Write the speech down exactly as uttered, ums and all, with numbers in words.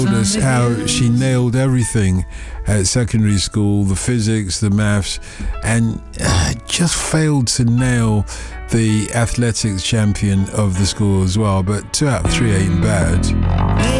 us how she nailed everything at secondary school, the physics, the maths, and uh, just failed to nail the athletics champion of the school as well. But two out of three ain't bad.